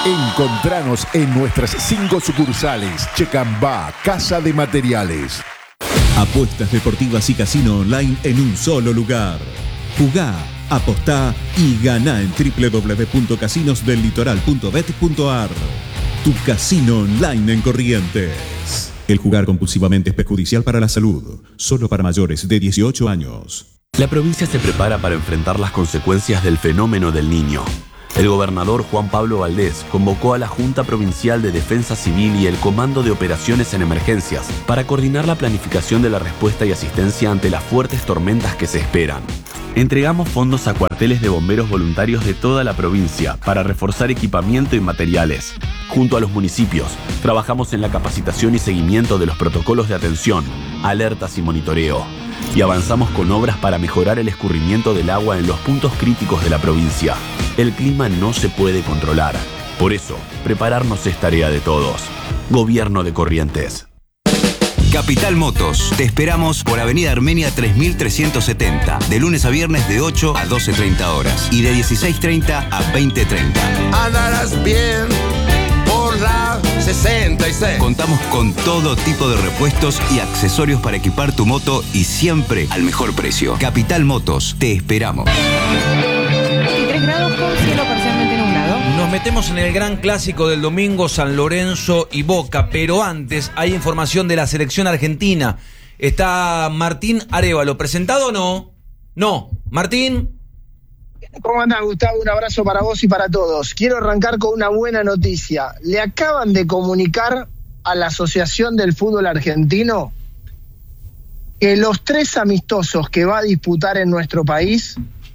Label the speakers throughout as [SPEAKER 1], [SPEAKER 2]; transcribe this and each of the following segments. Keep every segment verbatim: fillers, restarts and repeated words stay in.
[SPEAKER 1] Encontranos en nuestras cinco sucursales. Checambá, Casa de Materiales.
[SPEAKER 2] Apuestas deportivas y casino online en un solo lugar. Jugá, apostá y ganá en doble u doble u doble u punto casinos del litoral punto bet punto a r. Tu casino online en Corrientes. El jugar compulsivamente es perjudicial para la salud. Solo para mayores de dieciocho años.
[SPEAKER 3] La provincia se prepara para enfrentar las consecuencias del fenómeno del Niño. El gobernador Juan Pablo Valdés convocó a la Junta Provincial de Defensa Civil y el Comando de Operaciones en Emergencias para coordinar la planificación de la respuesta y asistencia ante las fuertes tormentas que se esperan. Entregamos fondos a cuarteles de bomberos voluntarios de toda la provincia para reforzar equipamiento y materiales. Junto a los municipios, trabajamos en la capacitación y seguimiento de los protocolos de atención, alertas y monitoreo. Y avanzamos con obras para mejorar el escurrimiento del agua en los puntos críticos de la provincia. El clima no se puede controlar. Por eso, prepararnos es tarea de todos. Gobierno de Corrientes.
[SPEAKER 4] Capital Motos. Te esperamos por Avenida Armenia tres mil trescientos setenta. De lunes a viernes de ocho a doce treinta horas. Y de dieciséis treinta a veinte treinta.
[SPEAKER 5] Andarás bien por la sesenta y seis.
[SPEAKER 4] Contamos con todo tipo de repuestos y accesorios para equipar tu moto y siempre al mejor precio. Capital Motos. Te esperamos.
[SPEAKER 6] veintitrés grados con cielo parcialmente nublado.
[SPEAKER 7] Nos metemos en el gran clásico del domingo, San Lorenzo y Boca, pero antes hay información de la selección argentina. Está Martín Arévalo, ¿presentado o no? No, Martín.
[SPEAKER 8] ¿Cómo andás, Gustavo? Un abrazo para vos y para todos. Quiero arrancar con una buena noticia. Le acaban de comunicar a la Asociación del Fútbol Argentino que los tres amistosos que va a disputar en nuestro país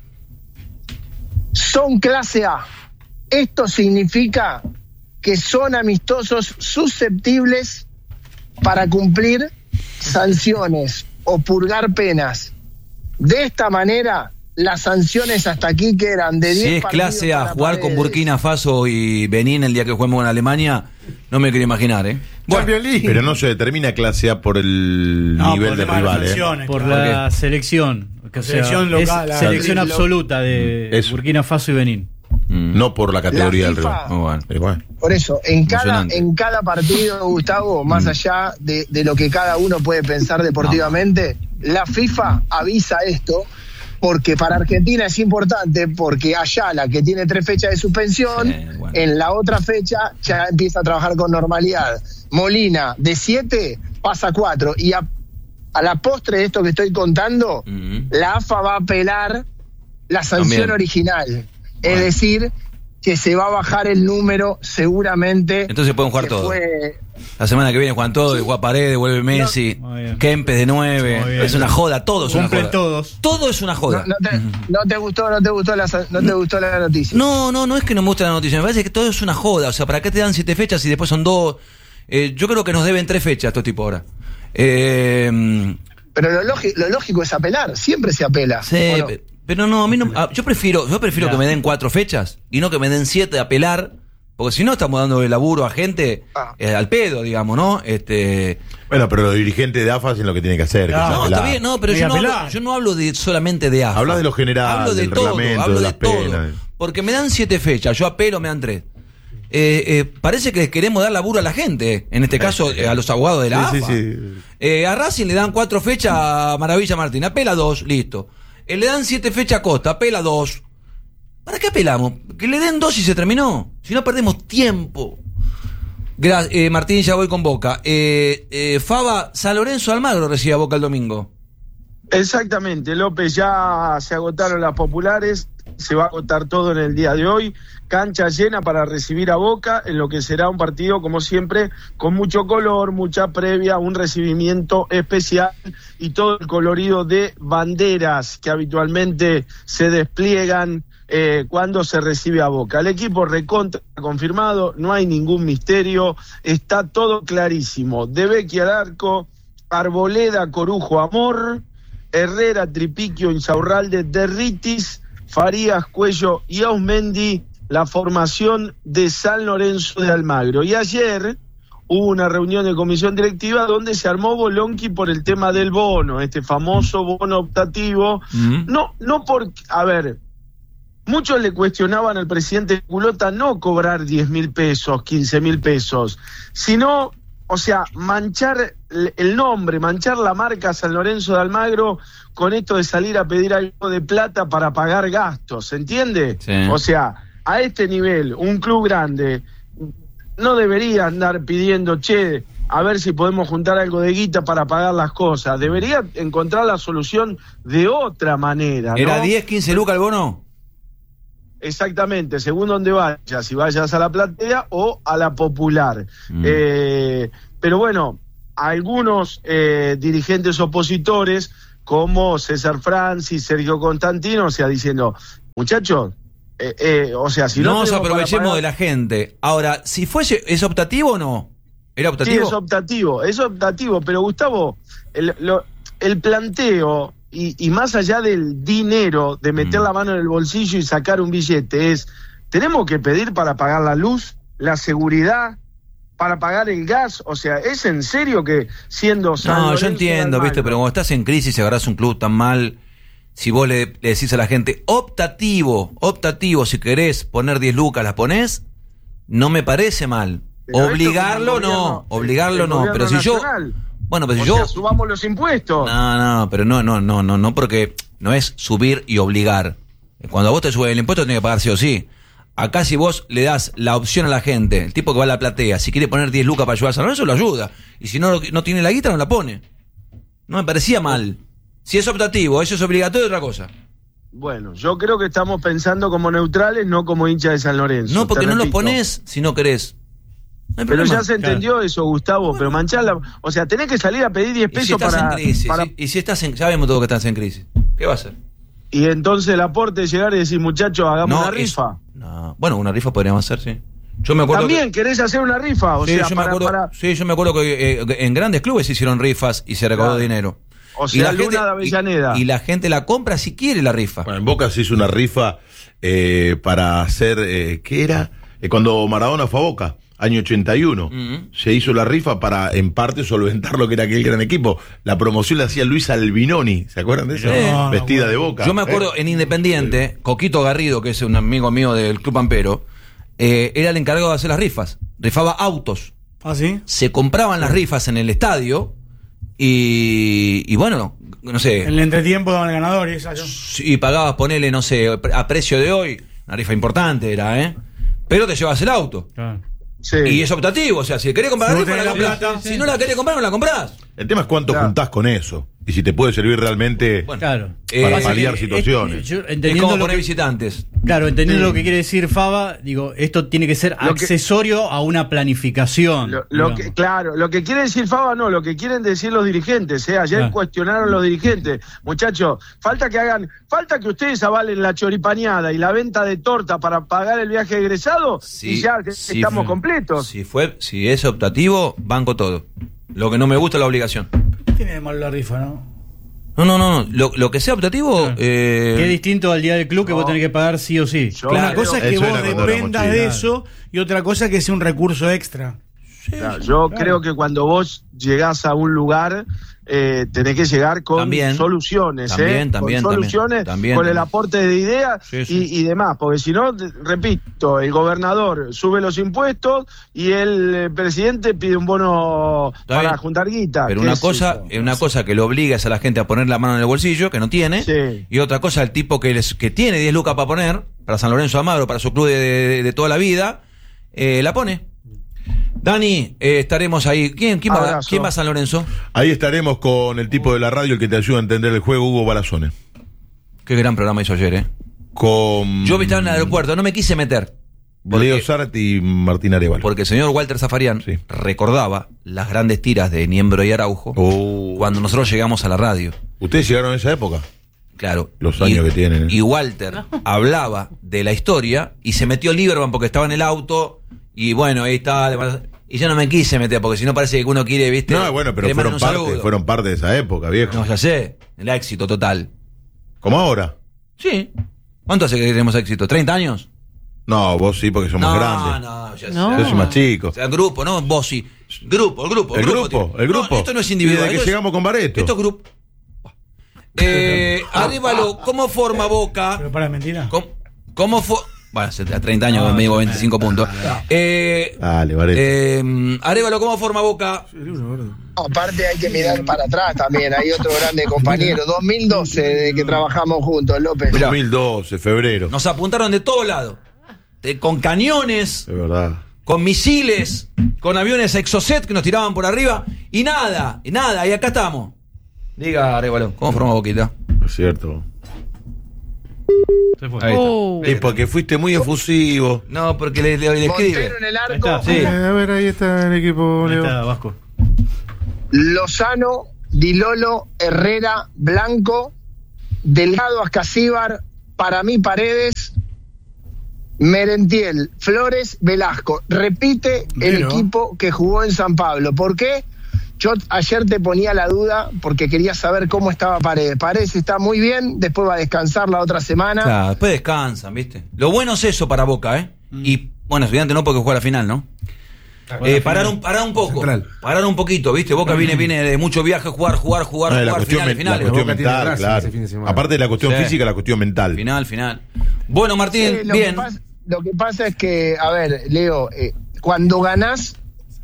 [SPEAKER 8] son clase A. Esto significa que son amistosos susceptibles para cumplir sanciones o purgar penas. De esta manera, las sanciones hasta aquí que eran de diez.
[SPEAKER 7] Si es clase A jugar con Burkina Faso y Benín el día que juguemos con Alemania, no me quiero imaginar, ¿eh?
[SPEAKER 9] Bueno, pero no se determina clase A por el no, nivel de rival, ¿eh?
[SPEAKER 10] Por la selección. O sea, selección local, es selección absoluta de eso. Burkina Faso y Benín.
[SPEAKER 9] Mm. No por la categoría la del rival. Oh, bueno.
[SPEAKER 8] Bueno. Por eso, en cada, en cada partido, Gustavo, más mm. allá de, de lo que cada uno puede pensar deportivamente, no. la FIFA avisa esto, porque para Argentina es importante, porque Ayala, que tiene tres fechas de suspensión, sí, bueno. en la otra fecha ya empieza a trabajar con normalidad. Molina, de siete, pasa a cuatro. Y a, a la postre de esto que estoy contando, mm. la A F A va a apelar la sanción También. original. Bueno. Es decir, que se va a bajar el número seguramente.
[SPEAKER 7] Entonces pueden jugar todos. Fue... La semana que viene juegan todos, sí. juega Paredes, vuelve Messi, no. Kempes de nueve. Es una joda, todo es una joda.
[SPEAKER 10] todos.
[SPEAKER 7] Todo es una joda.
[SPEAKER 8] No, no, te, no te gustó, no te gustó la, no te gustó la noticia.
[SPEAKER 7] No, no, no es que no me guste la noticia, me parece que todo es una joda. O sea, ¿para qué te dan siete fechas y después son dos? Eh, yo creo que nos deben tres fechas estos tipos ahora. Eh,
[SPEAKER 8] Pero lo, lógico, lo lógico es apelar, siempre se apela.
[SPEAKER 7] Sí, no? Pero no, a mí no, yo prefiero, yo prefiero que me den cuatro fechas y no que me den siete a apelar, porque si no estamos dando el laburo a gente ah. eh, al pedo, digamos, ¿no? Este
[SPEAKER 9] Bueno, pero los dirigentes de A F A hacen lo que tienen que hacer.
[SPEAKER 7] No, que no está bien, no, pero yo no, hablo, yo no hablo de solamente de A F A.
[SPEAKER 9] Hablas de lo general,
[SPEAKER 7] hablo de
[SPEAKER 9] del
[SPEAKER 7] todo,
[SPEAKER 9] reglamento,
[SPEAKER 7] hablo
[SPEAKER 9] de
[SPEAKER 7] de
[SPEAKER 9] las
[SPEAKER 7] todo,
[SPEAKER 9] penas.
[SPEAKER 7] Porque me dan siete fechas, yo apelo, me dan tres. Eh, eh, parece que queremos dar laburo a la gente, en este caso eh, a los abogados de la
[SPEAKER 9] sí,
[SPEAKER 7] A F A.
[SPEAKER 9] Sí, sí.
[SPEAKER 7] Eh, a Racing le dan cuatro fechas a Maravilla Martín, apela dos, listo. Eh, le dan siete fechas a Costa, apela dos. ¿Para qué apelamos? Que le den dos y se terminó. Si no perdemos tiempo. Gra- eh, Martín, ya voy con Boca. Eh, eh, Faba, San Lorenzo Almagro recibe a Boca el domingo.
[SPEAKER 11] Exactamente, López, ya se agotaron las populares, se va a agotar todo en el día de hoy, cancha llena para recibir a Boca, en lo que será un partido, como siempre, con mucho color, mucha previa, un recibimiento especial y todo el colorido de banderas que habitualmente se despliegan eh, cuando se recibe a Boca. El equipo recontra confirmado, no hay ningún misterio, está todo clarísimo. De Vecchia al arco, Arboleda, Corujo, Amor, Herrera, Tripiquio, Insaurralde, Derritis, Farías, Cuello y Ausmendi, la formación de San Lorenzo de Almagro. Y ayer hubo una reunión de comisión directiva donde se armó bolonqui por el tema del bono, este famoso bono optativo. Mm-hmm. No, no porque, a ver, muchos le cuestionaban al presidente Culota no cobrar diez mil pesos, quince mil pesos, sino, o sea, manchar el nombre, manchar la marca San Lorenzo de Almagro con esto de salir a pedir algo de plata para pagar gastos, ¿se entiende?
[SPEAKER 7] Sí.
[SPEAKER 11] O sea, a este nivel, un club grande no debería andar pidiendo, che, a ver si podemos juntar algo de guita para pagar las cosas. Debería encontrar la solución de otra manera, ¿no?
[SPEAKER 7] ¿Era diez, quince lucas el bono?
[SPEAKER 11] Exactamente, según donde vayas, si vayas a la platea o a la popular. Mm. Eh, pero bueno, algunos eh, dirigentes opositores, como César Francis, Sergio Constantino, o sea, diciendo, muchachos, eh, eh, o sea, si no...
[SPEAKER 7] No nos aprovechemos pagar... de la gente. Ahora, si fuese, ¿es optativo o no? ¿Era optativo?
[SPEAKER 11] Sí, es optativo, es optativo, pero Gustavo, el, lo, el planteo... Y, y más allá del dinero, de meter mm. la mano en el bolsillo y sacar un billete, es, tenemos que pedir para pagar la luz, la seguridad, para pagar el gas. O sea, ¿es en serio que siendo San
[SPEAKER 7] No,
[SPEAKER 11] Lorenzo
[SPEAKER 7] yo entiendo, viste, pero cuando estás en crisis y agarrás un club tan mal, si vos le, le decís a la gente, optativo, optativo, si querés poner diez lucas, las ponés, no me parece mal. Pero obligarlo no, obligarlo no, pero si
[SPEAKER 11] nacional.
[SPEAKER 7] yo... Bueno, pero
[SPEAKER 11] o
[SPEAKER 7] si yo...
[SPEAKER 11] sea, subamos los impuestos.
[SPEAKER 7] No, no, pero no, no, no, no, no, porque no es subir y obligar. Cuando a vos te suben el impuesto, tenés que pagar sí o sí. Acá si vos le das la opción a la gente, el tipo que va a la platea, si quiere poner diez lucas para ayudar a San Lorenzo, lo ayuda. Y si no, no tiene la guita, no la pone. No me parecía mal. Si es optativo, eso es obligatorio, otra cosa.
[SPEAKER 11] Bueno, yo creo que estamos pensando como neutrales, no como hinchas de San Lorenzo.
[SPEAKER 7] No, porque no lo pones si no querés. No
[SPEAKER 11] pero ya se entendió claro. eso, Gustavo, bueno. Pero mancharla, o sea, tenés que salir a pedir diez pesos
[SPEAKER 7] ¿Y si estás
[SPEAKER 11] para,
[SPEAKER 7] en crisis,
[SPEAKER 11] para...
[SPEAKER 7] ¿sí? Y si estás en, sabemos todo que estás en crisis, ¿qué va a hacer?
[SPEAKER 11] Y entonces el aporte de llegar y decir, muchachos, hagamos
[SPEAKER 7] no,
[SPEAKER 11] una rifa.
[SPEAKER 7] Es, no. Bueno, una rifa podríamos hacer, sí. Yo me acuerdo
[SPEAKER 11] También
[SPEAKER 7] que,
[SPEAKER 11] querés hacer una rifa, o
[SPEAKER 7] sí,
[SPEAKER 11] sea,
[SPEAKER 7] yo
[SPEAKER 11] para,
[SPEAKER 7] me acuerdo,
[SPEAKER 11] para...
[SPEAKER 7] sí, yo me acuerdo que eh, en grandes clubes se hicieron rifas y se recaudó
[SPEAKER 11] claro.
[SPEAKER 7] dinero.
[SPEAKER 11] O sea, y la Luna gente, de Avellaneda.
[SPEAKER 7] Y, y la gente la compra si quiere la rifa.
[SPEAKER 9] Bueno, en Boca se hizo una rifa eh, para hacer, eh, ¿qué era? Eh, cuando Maradona fue a Boca. Año ochenta y uno, uh-huh. se hizo la rifa para, en parte, solventar lo que era aquel gran equipo. La promoción la hacía Luis Albinoni, ¿se acuerdan de eso? Sí. No, Vestida no, bueno. de Boca.
[SPEAKER 7] Yo me acuerdo, ¿eh? En Independiente, Coquito Garrido, que es un amigo mío del Club Pampero, eh, era el encargado de hacer las rifas. Rifaba autos.
[SPEAKER 10] ¿Ah, sí?
[SPEAKER 7] Se compraban las rifas en el estadio y, y bueno, no sé.
[SPEAKER 10] En el entretiempo daban el ganador y esa yo.
[SPEAKER 7] Y pagabas, ponele, no sé, a precio de hoy, una rifa importante era, ¿eh? Pero te llevas el auto. Claro. Sí. Y es optativo, o sea, si querés comprar si la rifa, la compras. Plata, si sí. no la querés comprar, no la comprás.
[SPEAKER 9] El tema es cuánto claro. juntás con eso. Y si te puede servir realmente bueno, claro. para eh, paliar eh, situaciones.
[SPEAKER 7] Eh, yo, es como poner que, visitantes.
[SPEAKER 10] Claro, entendiendo sí. lo que quiere decir Faba, digo, esto tiene que ser lo accesorio que, a una planificación.
[SPEAKER 11] Lo, lo que, claro, lo que quiere decir Faba no, lo que quieren decir los dirigentes. ¿eh? Ayer claro. cuestionaron los dirigentes. Muchachos, falta que hagan, falta que ustedes avalen la choripaneada y la venta de torta para pagar el viaje egresado sí, y ya sí, estamos
[SPEAKER 7] fue,
[SPEAKER 11] completos.
[SPEAKER 7] Si, fue, si es optativo, banco todo. Lo que no me gusta es la obligación.
[SPEAKER 10] ¿Qué tiene de malo la rifa, no?
[SPEAKER 7] No, no, no, lo, lo que sea optativo... Claro. Eh...
[SPEAKER 10] Que es distinto al día del club que no. vos tenés que pagar sí o sí.
[SPEAKER 11] Claro. Una cosa es que
[SPEAKER 10] eso
[SPEAKER 11] vos
[SPEAKER 10] dependas de eso y otra cosa es que sea un recurso extra.
[SPEAKER 11] Sí, claro, yo claro. creo que cuando vos llegás a un lugar eh, tenés que llegar con
[SPEAKER 7] también,
[SPEAKER 11] soluciones,
[SPEAKER 7] también,
[SPEAKER 11] ¿eh?
[SPEAKER 7] también,
[SPEAKER 11] con soluciones,
[SPEAKER 7] también,
[SPEAKER 11] con
[SPEAKER 7] también.
[SPEAKER 11] el aporte de ideas sí, sí. Y, y demás, porque si no, repito, el gobernador sube los impuestos y el eh, presidente pide un bono
[SPEAKER 7] Está
[SPEAKER 11] para
[SPEAKER 7] bien.
[SPEAKER 11] juntar guita.
[SPEAKER 7] Pero una cosa, es una cosa que lo obligas a la gente a poner la mano en el bolsillo, que no tiene,
[SPEAKER 11] sí.
[SPEAKER 7] y otra cosa el tipo que les, que tiene diez lucas para poner, para San Lorenzo de Almagro, para su club de, de, de toda la vida, eh, la pone. Dani, eh, estaremos ahí. ¿Quién, quién, va, ¿Quién va a San Lorenzo?
[SPEAKER 9] Ahí estaremos con el tipo de la radio, el que te ayuda a entender el juego, Hugo Balazone.
[SPEAKER 7] Qué gran programa hizo ayer, ¿eh?
[SPEAKER 9] Con...
[SPEAKER 7] Yo estaba en el aeropuerto, no me quise meter.
[SPEAKER 9] Porque, Leo Zárate y Martín Arevalo.
[SPEAKER 7] Porque el señor Walter Zafarian sí. recordaba las grandes tiras de Niembro y Araujo oh. cuando nosotros llegamos a la radio.
[SPEAKER 9] ¿Ustedes llegaron en esa época?
[SPEAKER 7] Claro.
[SPEAKER 9] Los años
[SPEAKER 7] y,
[SPEAKER 9] que tienen.
[SPEAKER 7] Y Walter no. hablaba de la historia y se metió Lieberman porque estaba en el auto y bueno, ahí estaba... Y yo no me quise meter, porque si no parece que uno quiere, ¿viste?
[SPEAKER 9] No, bueno, pero fueron parte, fueron parte de esa época, viejo.
[SPEAKER 7] No, ya sé, el éxito total.
[SPEAKER 9] ¿Como ahora?
[SPEAKER 7] Sí. ¿Cuánto hace que tenemos éxito? ¿treinta años?
[SPEAKER 9] No, vos sí, porque somos
[SPEAKER 7] no,
[SPEAKER 9] grandes.
[SPEAKER 7] No, ya
[SPEAKER 9] no, yo soy más chico.
[SPEAKER 7] O sea, grupo, no, vos sí. Grupo, el grupo.
[SPEAKER 9] El grupo, grupo el grupo.
[SPEAKER 7] No, esto no es individual.
[SPEAKER 9] Desde que llegamos con Bareto.
[SPEAKER 7] Esto es grupo. Eh, Arevalo, ¿cómo forma Boca?
[SPEAKER 10] Pero para mentira.
[SPEAKER 7] ¿Cómo? ¿Cómo fue? Bueno, hace treinta años que me digo veinticinco puntos. Eh,
[SPEAKER 9] Dale, Varete.
[SPEAKER 7] Eh, Arévalo, ¿cómo forma Boca?
[SPEAKER 8] Aparte hay que mirar para atrás también, hay otro grande compañero, dos mil doce de que trabajamos juntos, López.
[SPEAKER 9] dos mil doce, febrero.
[SPEAKER 7] Nos apuntaron de todos lados, de- con cañones,
[SPEAKER 9] Es verdad.
[SPEAKER 7] con misiles, con aviones Exocet que nos tiraban por arriba, y nada, y nada, y acá estamos. Diga, Arévalo, ¿cómo forma Boquita?
[SPEAKER 9] Es cierto.
[SPEAKER 10] Se fue.
[SPEAKER 7] Ahí está.
[SPEAKER 6] Oh.
[SPEAKER 9] Y porque fuiste muy efusivo.
[SPEAKER 7] No, porque le, le- le escribe.
[SPEAKER 8] Montero en el
[SPEAKER 10] Ahí
[SPEAKER 8] arco,
[SPEAKER 10] está, sí.
[SPEAKER 9] A ver, ahí está el equipo,
[SPEAKER 10] Ahí
[SPEAKER 9] Leo.
[SPEAKER 10] está, Vasco.
[SPEAKER 8] Lozano, Dilolo, Herrera, Blanco, Delgado, Ascasíbar, para mí Paredes, Merentiel, Flores, Velasco. Repite el
[SPEAKER 12] Pero-
[SPEAKER 8] equipo que jugó en San Pablo. ¿Por qué? Yo ayer te ponía la duda porque quería saber cómo estaba Paredes. Paredes está muy bien, después va a descansar la otra semana.
[SPEAKER 7] Claro, después descansan, ¿viste? Lo bueno es eso para Boca, ¿eh? Y, bueno, Estudiante no porque juega la final, ¿no? Eh, parar, un, parar un poco,
[SPEAKER 12] Central.
[SPEAKER 7] parar un poquito, ¿viste? Boca viene, viene de mucho viaje, jugar, jugar, jugar,
[SPEAKER 9] No, la
[SPEAKER 7] jugar,
[SPEAKER 9] cuestión,
[SPEAKER 7] finales,
[SPEAKER 9] men- la
[SPEAKER 7] finales.
[SPEAKER 9] cuestión
[SPEAKER 12] Boca tiene
[SPEAKER 9] mental,
[SPEAKER 12] Racing
[SPEAKER 9] claro.
[SPEAKER 12] ese fin de semana.
[SPEAKER 9] Aparte de la cuestión
[SPEAKER 7] Sí.
[SPEAKER 9] física, la cuestión mental.
[SPEAKER 7] Final, final. Bueno, Martín,
[SPEAKER 8] Eh, lo,
[SPEAKER 7] bien.
[SPEAKER 8] que pasa, lo que pasa es que, a ver, Leo, eh, cuando ganás,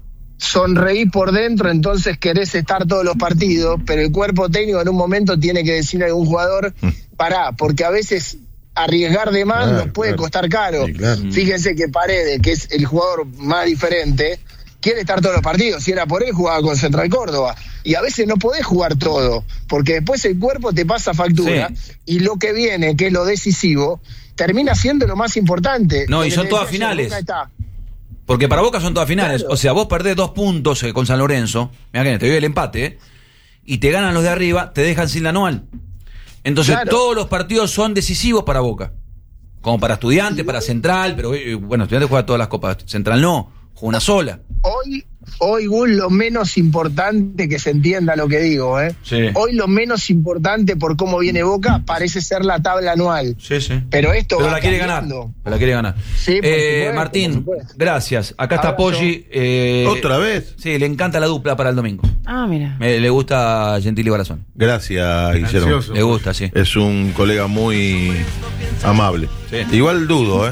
[SPEAKER 8] sonreí por dentro, entonces querés estar todos los partidos, pero el cuerpo técnico en un momento tiene que decirle a algún jugador, pará, porque a veces arriesgar de más
[SPEAKER 9] Claro,
[SPEAKER 8] nos puede
[SPEAKER 9] claro.
[SPEAKER 8] costar caro.
[SPEAKER 9] Sí, claro.
[SPEAKER 8] Fíjense que Paredes, que es el jugador más diferente, quiere estar todos los partidos. Si era por él, jugaba con Central Córdoba. Y a veces no podés jugar todo, porque después el cuerpo te pasa factura,
[SPEAKER 7] Sí.
[SPEAKER 8] y lo que viene, que es lo decisivo, termina siendo lo más importante.
[SPEAKER 7] No, y
[SPEAKER 8] En
[SPEAKER 7] son
[SPEAKER 8] el
[SPEAKER 7] todas
[SPEAKER 8] detalle,
[SPEAKER 7] finales.
[SPEAKER 8] Boca está.
[SPEAKER 7] Porque para Boca son todas finales.
[SPEAKER 8] Claro.
[SPEAKER 7] O sea, vos perdés dos puntos eh, con San Lorenzo, mirá que te dio el empate, ¿eh? Y te ganan los de arriba, te dejan sin la anual. Entonces,
[SPEAKER 8] Claro.
[SPEAKER 7] todos los partidos son decisivos para Boca. Como para Estudiantes, para Central, pero eh, bueno, Estudiantes juega todas las copas. Central no, juega una sola.
[SPEAKER 8] Hoy, hoy, Gus, lo menos importante, que se entienda lo que digo, ¿eh?
[SPEAKER 7] Sí.
[SPEAKER 8] Hoy lo menos importante por cómo viene Boca parece ser la tabla anual.
[SPEAKER 7] Sí, sí.
[SPEAKER 8] Pero esto
[SPEAKER 7] Pero
[SPEAKER 8] va
[SPEAKER 7] la quiere
[SPEAKER 8] cambiando.
[SPEAKER 7] ganar. Pero la quiere ganar.
[SPEAKER 8] Sí, por
[SPEAKER 7] Eh,
[SPEAKER 8] supuesto,
[SPEAKER 7] Martín,
[SPEAKER 8] por supuesto.
[SPEAKER 7] gracias. Acá está
[SPEAKER 8] Abrazo.
[SPEAKER 7] Poggi. eh,
[SPEAKER 9] ¿Otra vez?
[SPEAKER 7] Sí, le encanta la dupla para el domingo.
[SPEAKER 6] Ah, mira.
[SPEAKER 7] Me- le gusta Gentili Barazón.
[SPEAKER 9] Gracias, Guillermo.
[SPEAKER 12] Gracioso.
[SPEAKER 7] Le gusta, sí.
[SPEAKER 9] Es un colega muy amable.
[SPEAKER 7] Sí.
[SPEAKER 9] Igual dudo, ¿eh?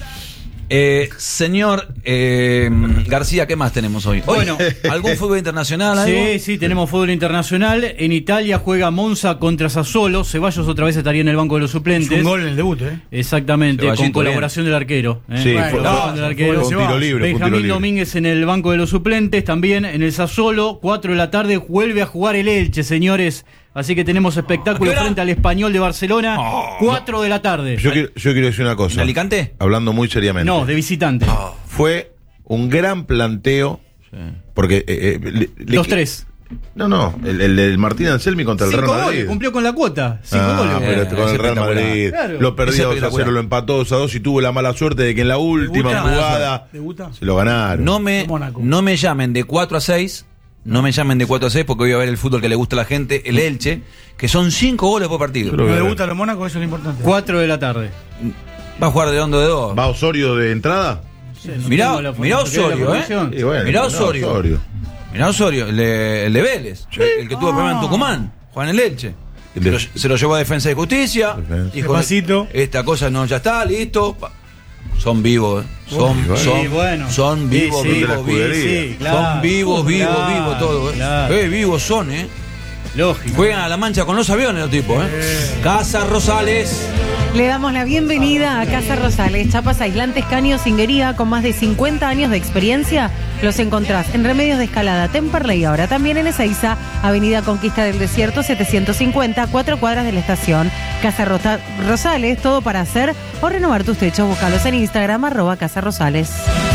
[SPEAKER 7] Eh, señor eh, García, ¿qué más tenemos hoy? Hoy,
[SPEAKER 10] Bueno.
[SPEAKER 7] ¿algún fútbol internacional? Algo?
[SPEAKER 10] Sí, sí, tenemos fútbol internacional. En Italia juega Monza contra Sassuolo. Ceballos otra vez estaría en el banco de los suplentes.
[SPEAKER 12] Es un gol en el debut, ¿eh?
[SPEAKER 10] Exactamente,
[SPEAKER 7] Ceballito,
[SPEAKER 10] con colaboración del arquero. ¿eh?
[SPEAKER 9] Sí,
[SPEAKER 12] Bueno,
[SPEAKER 9] fue,
[SPEAKER 12] no,
[SPEAKER 10] Colaboración del
[SPEAKER 12] fue-
[SPEAKER 10] arquero.
[SPEAKER 9] fue un tiro libre. fue un tiro
[SPEAKER 10] Benjamín
[SPEAKER 9] libre.
[SPEAKER 10] Domínguez en el banco de los suplentes. También en el Sassuolo, cuatro de la tarde, vuelve a jugar el Elche, señores. Así que tenemos espectáculo
[SPEAKER 7] ¿A qué hora?
[SPEAKER 10] frente al Español de Barcelona. cuatro de la tarde.
[SPEAKER 9] Yo quiero, yo quiero decir una cosa.
[SPEAKER 7] ¿En Alicante?
[SPEAKER 9] Hablando muy seriamente.
[SPEAKER 10] No, de visitante.
[SPEAKER 9] Fue un gran planteo. Porque. Eh, eh, le- le-
[SPEAKER 10] Dos tres.
[SPEAKER 9] No, no. El, el del Martín Anselmi contra el
[SPEAKER 10] Cinco
[SPEAKER 9] Real Madrid.
[SPEAKER 10] goles, cumplió con la cuota. Cinco
[SPEAKER 9] Ah,
[SPEAKER 10] goles.
[SPEAKER 9] pero
[SPEAKER 7] Eh,
[SPEAKER 9] con
[SPEAKER 7] es
[SPEAKER 9] el Real
[SPEAKER 7] espectacular.
[SPEAKER 9] Madrid
[SPEAKER 10] Claro.
[SPEAKER 9] lo
[SPEAKER 7] Es
[SPEAKER 9] perdió dos a
[SPEAKER 7] espectacular.
[SPEAKER 9] cero, lo empató dos a dos y tuvo la mala suerte de que en la última
[SPEAKER 12] Debuta.
[SPEAKER 9] jugada
[SPEAKER 12] Debuta.
[SPEAKER 9] se lo ganaron.
[SPEAKER 7] No me,
[SPEAKER 12] Mónaco.
[SPEAKER 7] no me llamen de cuatro a seis. No me llamen de cuatro a seis porque voy a ver el fútbol que le gusta a la gente, el Elche, que son cinco goles por partido.
[SPEAKER 9] Yo lo
[SPEAKER 12] No
[SPEAKER 9] voy a ver.
[SPEAKER 12] debuta los Mónaco, eso es lo importante.
[SPEAKER 10] Cuatro de la tarde.
[SPEAKER 7] Va a jugar de hondo de dos.
[SPEAKER 9] ¿Va Osorio de entrada?
[SPEAKER 7] Mirá,
[SPEAKER 10] tengo la
[SPEAKER 7] mirá
[SPEAKER 10] formación.
[SPEAKER 7] Osorio,
[SPEAKER 10] ¿Querés la
[SPEAKER 7] ¿eh?
[SPEAKER 10] formación?
[SPEAKER 9] Y bueno,
[SPEAKER 7] Mirá
[SPEAKER 9] no,
[SPEAKER 7] Osorio. Mirá Osorio, el de, el de Vélez, el, el que tuvo el problema en Tucumán, Juan el Elche.
[SPEAKER 9] El
[SPEAKER 7] Se
[SPEAKER 9] de-
[SPEAKER 7] lo, se lo llevó a Defensa y Justicia.
[SPEAKER 9] Defensa.
[SPEAKER 7] Dijo,
[SPEAKER 12] Despacito.
[SPEAKER 7] esta cosa no, ya está, listo. Pa- Son vivos, ¿eh? Son,
[SPEAKER 9] bueno.
[SPEAKER 7] son,
[SPEAKER 10] Sí, bueno.
[SPEAKER 7] son vivos,
[SPEAKER 10] Sí, sí.
[SPEAKER 7] vivos,
[SPEAKER 9] De la
[SPEAKER 7] vivos.
[SPEAKER 9] escudería.
[SPEAKER 10] Sí, claro.
[SPEAKER 7] Son vivos, vivos,
[SPEAKER 10] Claro,
[SPEAKER 7] vivos, todo, ¿eh?
[SPEAKER 10] claro.
[SPEAKER 7] Eh, vivos son, ¿eh?
[SPEAKER 10] Lógico.
[SPEAKER 7] Juegan a la mancha con los aviones los tipos, ¿eh? Casa Rosales.
[SPEAKER 6] Le damos la bienvenida a Casa Rosales, chapas aislantes, caños, singuería, con más de cincuenta años de experiencia. Los encontrás en Remedios de Escalada, Temperley, ahora también en Ezeiza, Avenida Conquista del Desierto setecientos cincuenta, cuatro cuadras de la estación. Casa Rota- Rosales, todo para hacer o renovar tus techos. Búscalos en Instagram, arroba Casa Rosales.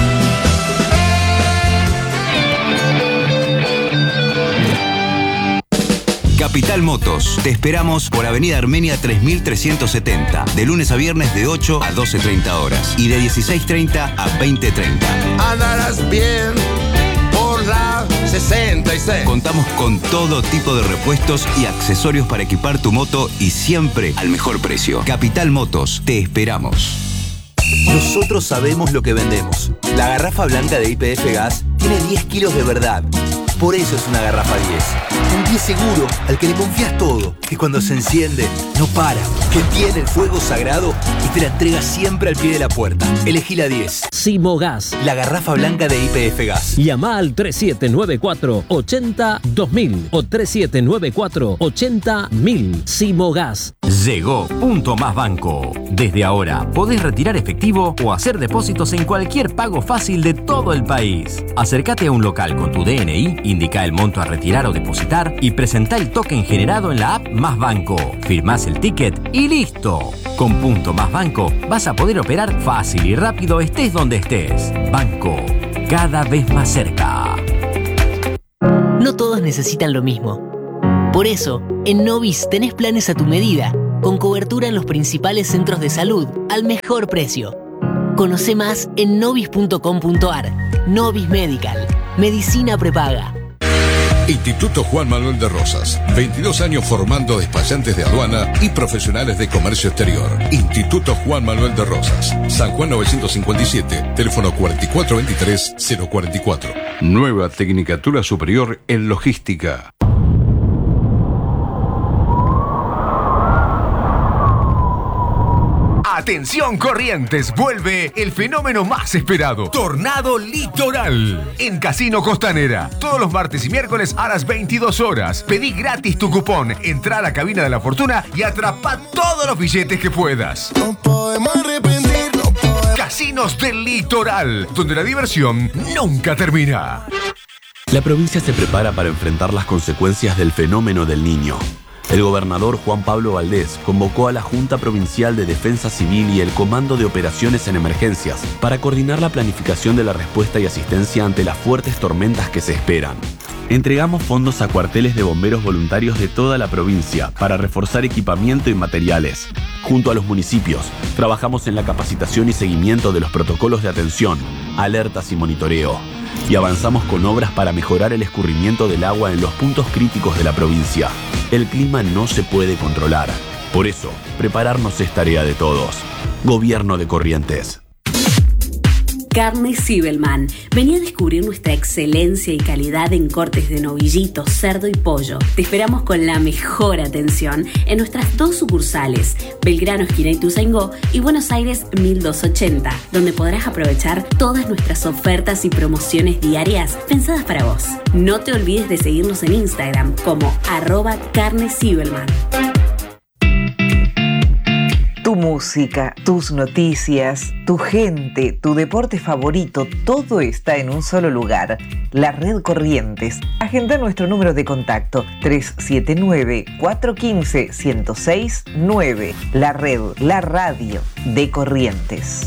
[SPEAKER 4] Capital Motos. Te esperamos por Avenida Armenia tres mil trescientos setenta. De lunes a viernes de ocho a doce treinta horas. Y de dieciséis treinta a veinte treinta.
[SPEAKER 5] Andarás bien por la sesenta y seis.
[SPEAKER 4] Contamos con todo tipo de repuestos y accesorios para equipar tu moto y siempre al mejor precio. Capital Motos. Te esperamos.
[SPEAKER 13] Nosotros sabemos lo que vendemos. La garrafa blanca de Y P F Gas tiene diez kilos de verdad Por eso es una garrafa diez. Un diez seguro al que le confías todo, que cuando se enciende no para, que tiene el fuego sagrado y te la entrega siempre al pie de la puerta. Elegí la diez.
[SPEAKER 14] Simogas,
[SPEAKER 13] la garrafa blanca de I P F Gas.
[SPEAKER 14] Llama al tres siete nueve cuatro, ocho cero, dos mil o tres siete nueve cuatro, ocho cero, mil. Simogas.
[SPEAKER 15] Llegó Punto Más Banco. Desde ahora podés retirar efectivo o hacer depósitos en cualquier pago fácil de todo el país. Acércate a un local con tu D N I, indica el monto a retirar o depositar y presentá el token generado en la app Más Banco. Firmás el ticket y listo. Con Punto Más Banco vas a poder operar fácil y rápido estés donde estés. Banco, cada vez más cerca.
[SPEAKER 16] No todos necesitan lo mismo. Por eso, en Novis tenés planes a tu medida, con cobertura en los principales centros de salud, al mejor precio. Conoce más en novis punto com punto ar. Novis Medical. Medicina prepaga.
[SPEAKER 1] Instituto Juan Manuel de Rosas. veintidós años formando despachantes de aduana y profesionales de comercio exterior. Instituto Juan Manuel de Rosas. San Juan novecientos cincuenta y siete. Teléfono cuatro cuatro dos tres, cero cuatro cuatro.
[SPEAKER 17] Nueva Tecnicatura Superior en Logística.
[SPEAKER 18] Atención Corrientes, vuelve el fenómeno más esperado, Tornado Litoral, en Casino Costanera. Todos los martes y miércoles a las veintidós horas. Pedí gratis tu cupón, entra a la cabina de la fortuna y atrapa todos los billetes que puedas. No podemos arrepentir, no podemos. Casinos del Litoral, donde la diversión nunca termina.
[SPEAKER 3] La provincia se prepara para enfrentar las consecuencias del fenómeno del Niño. El gobernador Juan Pablo Valdés convocó a la Junta Provincial de Defensa Civil y el Comando de Operaciones en Emergencias para coordinar la planificación de la respuesta y asistencia ante las fuertes tormentas que se esperan. Entregamos fondos a cuarteles de bomberos voluntarios de toda la provincia para reforzar equipamiento y materiales. Junto a los municipios, trabajamos en la capacitación y seguimiento de los protocolos de atención, alertas y monitoreo. Y avanzamos con obras para mejorar el escurrimiento del agua en los puntos críticos de la provincia. El clima no se puede controlar. Por eso, prepararnos es tarea de todos. Gobierno de Corrientes.
[SPEAKER 19] Carne Zibelman. Vení a descubrir nuestra excelencia y calidad en cortes de novillito, cerdo y pollo. Te esperamos con la mejor atención en nuestras dos sucursales, Belgrano, esquina Ituzaingó, y Buenos Aires mil doscientos ochenta, donde podrás aprovechar todas nuestras ofertas y promociones diarias pensadas para vos. No te olvides de seguirnos en Instagram como arroba Carne Zibelman.
[SPEAKER 20] Tu música, tus noticias, tu gente, tu deporte favorito, todo está en un solo lugar. La Red Corrientes. Agenda nuestro número de contacto tres siete nueve, cuatro uno cinco, uno cero seis nueve. La Red, la radio de Corrientes.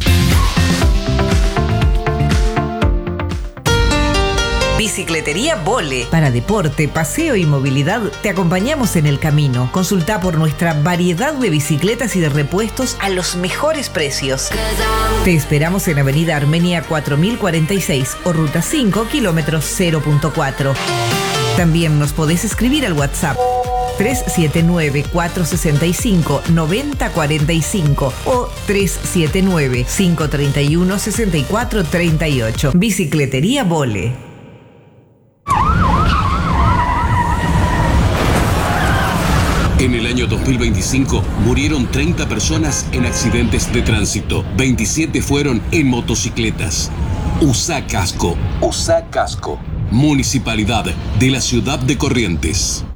[SPEAKER 20] Bicicletería Vole. Para deporte, paseo y movilidad, te acompañamos en el camino. Consulta por nuestra variedad de bicicletas y de repuestos a los mejores precios. Te esperamos en Avenida Armenia cuatro mil cuarenta y seis o Ruta cinco, kilómetros cero punto cuatro. También nos podés escribir al WhatsApp tres siete nueve, cuatro seis cinco, nueve cero cuatro cinco o tres siete nueve, cinco tres uno, seis cuatro tres ocho. Bicicletería Vole.
[SPEAKER 21] En el año dos mil veinticinco murieron treinta personas en accidentes de tránsito. veintisiete fueron en motocicletas. Usá casco. Usá casco. Municipalidad de la Ciudad de Corrientes.